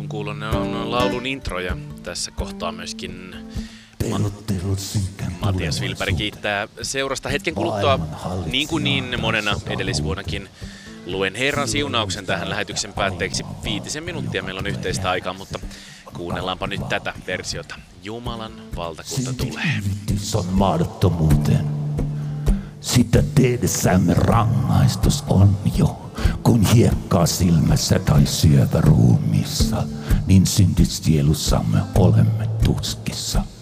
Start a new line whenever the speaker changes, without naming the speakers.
kuulonen on laulun intro ja tässä kohtaa myöskin Matias Wilberg kiittää seurasta hetken kuluttua niin monena edellisvuonnakin. Luen Herran siunauksen tähän lähetyksen päätteeksi 5 minuuttia. Meillä on yhteistä aikaa, mutta kuunnellaanpa nyt tätä versiota. Jumalan valtakunta tulee.
Synti on mahdottomuuteen. Sitä tehdessämme rangaistus on jo, kun hiekkaa silmässä tai syövä ruumiissa, niin syntissielussamme olemme tuskissa.